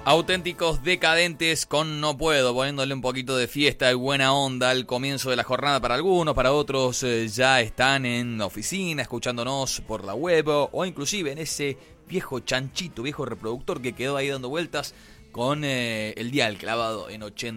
Auténticos decadentes con No Puedo, poniéndole un poquito de fiesta y buena onda al comienzo de la jornada para algunos, para otros ya están en la oficina escuchándonos por la web o inclusive en ese viejo chanchito, viejo reproductor que quedó ahí dando vueltas con el dial clavado en 80.